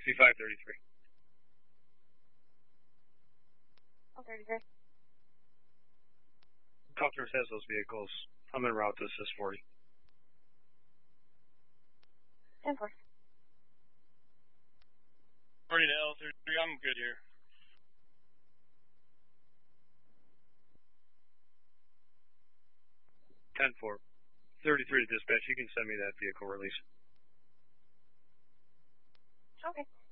6533. Oh, 33. Cutlass has those vehicles. I'm en route to assist 40. 10-4. 40 to L33, I'm good here. Ten four. 33 to dispatch. You can send me that vehicle release. Okay.